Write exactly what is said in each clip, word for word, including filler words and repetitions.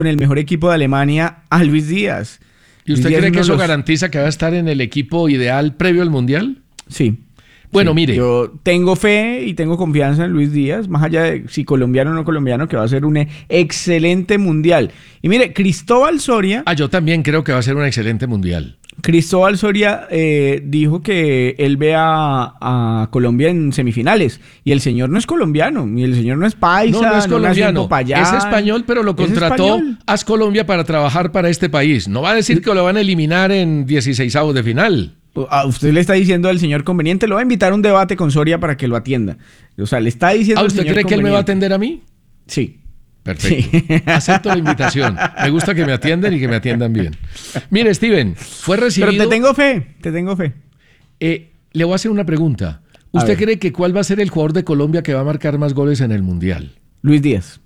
con el mejor equipo de Alemania a Luis Díaz. ¿Y usted Luis cree Díaz que es eso uno de los... garantiza que va a estar en el equipo ideal previo al Mundial? Sí. Bueno, sí, mire. Yo tengo fe y tengo confianza en Luis Díaz, más allá de si colombiano o no colombiano, que va a ser un excelente Mundial. Y mire, Cristóbal Soria... Ah, yo también creo que va a ser un excelente Mundial. Cristóbal Soria eh, dijo que él ve a, a Colombia en semifinales y el señor no es colombiano, y el señor no es paisa, No, no es colombiano, Popayán, es español, pero lo contrató AS Colombia para trabajar para este país. No va a decir que lo van a eliminar en dieciseisavos de final. A usted le está diciendo al señor conveniente, lo va a invitar a un debate con Soria para que lo atienda. O sea, le está diciendo ¿Ah, usted cree que él me va a atender a mí? Sí. Perfecto. Sí. Acepto la invitación. Me gusta que me atiendan y que me atiendan bien. Mire, Steven, fue recibido... Pero te tengo fe, te tengo fe. Eh, le voy a hacer una pregunta. ¿Usted cree que cuál va a ser el jugador de Colombia que va a marcar más goles en el Mundial? Luis Díaz.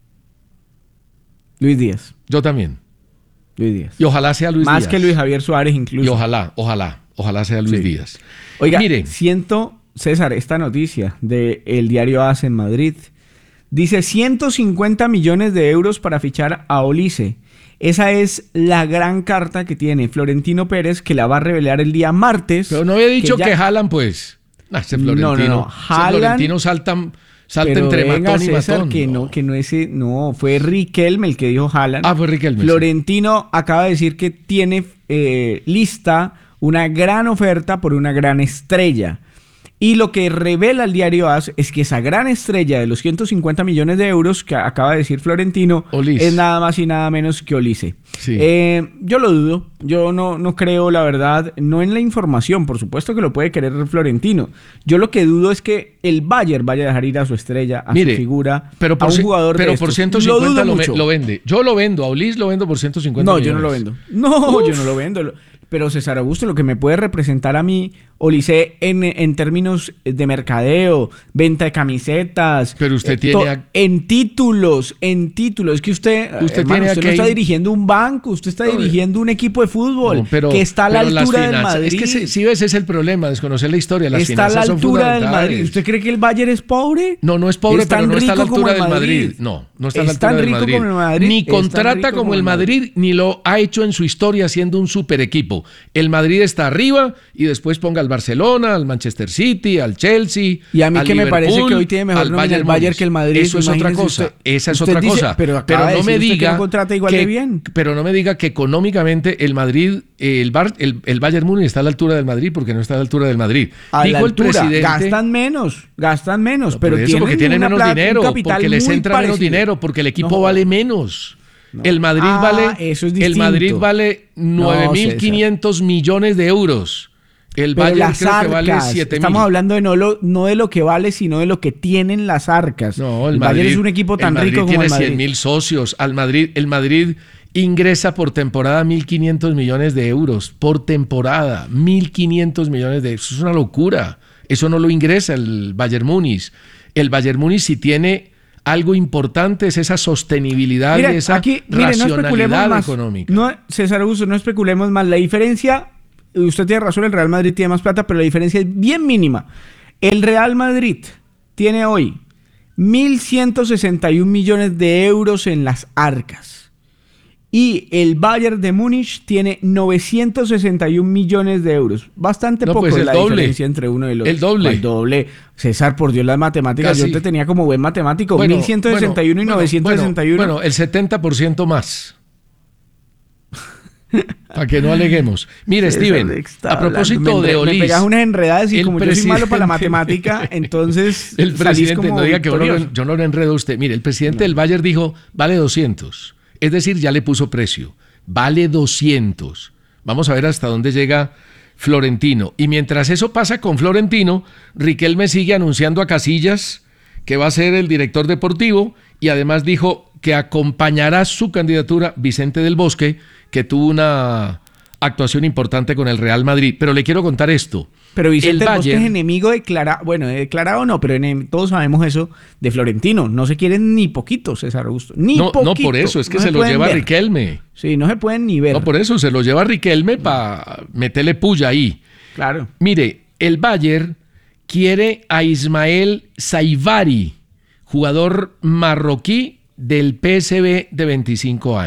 Luis Díaz. Yo también. Luis Díaz. Y ojalá sea Luis más Díaz. Más que Luis Javier Suárez incluso. Y ojalá, ojalá, ojalá sea Luis sí. Díaz. Oiga, mire, siento, César, esta noticia del diario A S en Madrid. Dice ciento cincuenta millones de euros para fichar a Olise. Esa es la gran carta que tiene Florentino Pérez, que la va a revelar el día martes. Pero no había dicho que, ya... que Haaland, pues. Ah, ese Florentino, no, no, no. Haaland, ese Florentino salta, salta pero entre venga, matón y César, matón. Que no, que no ese, no, fue Riquelme el que dijo Haaland. Ah, fue Riquelme. Florentino sí. acaba de decir que tiene eh, lista una gran oferta por una gran estrella. Y lo que revela el diario A S es que esa gran estrella de los ciento cincuenta millones de euros que acaba de decir Florentino Olis. es nada más y nada menos que Olise. Sí. Eh, yo lo dudo, yo no, no creo, la verdad, no en la información, por supuesto que lo puede querer Florentino. Yo lo que dudo es que el Bayern vaya a dejar ir a su estrella, a Mire, su figura, pero por a un jugador pero de por estos. ciento cincuenta lo, lo, lo vende. Yo lo vendo, a Olis lo vendo por ciento cincuenta no, millones. yo no lo vendo. No, Uf. yo no lo vendo. Pero César Augusto, lo que me puede representar a mí, Olise, en, en términos de mercadeo, venta de camisetas, pero usted eh, tiene to, a... en títulos, en títulos, es que usted, usted, hermano, tiene usted que no está ir... dirigiendo un banco, usted está no, dirigiendo un equipo de fútbol no, pero, que está a la altura del Madrid. Es que si, si ves, ese es el problema, desconocer la historia, las está a la altura del Madrid. ¿Usted cree que el Bayern es pobre? No, no es pobre, es pero no está a la altura del Madrid. Madrid. No, no está a la es altura del Madrid. Como el Madrid. Ni contrata como el Madrid, Madrid, ni lo ha hecho en su historia siendo un super equipo. El Madrid está arriba y después ponga al Barcelona, al Manchester City, al Chelsea. Y a mí que me parece que hoy tiene mejor al Bayern, el Bayern que el Madrid. Eso es otra cosa. Usted, esa es usted otra dice, cosa. Pero, pero no me diga que no contrata igual que, de bien. Pero no me diga que económicamente el Madrid, el, Bar, el, el Bayern Múnich está a la altura del Madrid porque no está a la altura del Madrid. A Dijo la altura, el presidente, gastan menos, gastan menos, no, pero eso tienen porque tienen menos plata, dinero, porque les entra parecido. menos dinero, porque el equipo no. vale menos. No. El Madrid ah, vale eso es el Madrid vale nueve mil quinientos millones de euros. El Pero Bayern las creo arcas, que vale siete mil. Estamos hablando de no, lo, no de lo que vale, sino de lo que tienen las arcas. No, el, el Madrid, Bayern es un equipo tan el rico Madrid como el tiene Madrid. cien mil socios. Al Madrid, el Madrid ingresa por temporada mil quinientos millones de euros. Por temporada, mil quinientos millones de euros. Eso es una locura. Eso no lo ingresa el Bayern Múnich. El Bayern Múnich sí tiene algo importante, es esa sostenibilidad mira, y esa aquí, mire, racionalidad no económica. No, César Augusto, no especulemos más. La diferencia, usted tiene razón, el Real Madrid tiene más plata, pero la diferencia es bien mínima. El Real Madrid tiene hoy mil ciento sesenta y un millones de euros en las arcas. Y el Bayern de Múnich tiene novecientos sesenta y un millones de euros. Bastante no, poco pues la doble. diferencia entre uno y el otro. El doble. El doble. César, por Dios, las matemáticas. Casi. Yo te tenía como buen matemático. Bueno, mil ciento sesenta y uno bueno, y novecientos sesenta y uno. Bueno, bueno, el setenta por ciento más. Para que no aleguemos. Mire, Steven, a propósito me, de Olis. Me pegas unas enredadas y como yo soy malo para la matemática, entonces el presidente, no diga que yo no, yo no lo enredo a usted. Mire, el presidente no. del Bayern dijo, vale doscientos. Es decir, ya le puso precio. Vale doscientos. Vamos a ver hasta dónde llega Florentino. Y mientras eso pasa con Florentino, Riquelme sigue anunciando a Casillas que va a ser el director deportivo y además dijo que acompañará su candidatura Vicente del Bosque, que tuvo una actuación importante con el Real Madrid. Pero le quiero contar esto. Pero Vicente el del Bosque Bayern, es enemigo declarado, bueno, declarado no, pero en, todos sabemos eso de Florentino. No se quieren ni poquito, César Augusto. Ni no, poquito. No, por eso, es que no se, se lo lleva ver. Riquelme. Sí, no se pueden ni ver. No, por eso, se lo lleva Riquelme para meterle puya ahí. Claro. Mire, el Bayern quiere a Ismael Saivari, jugador marroquí del P S B de veinticinco años.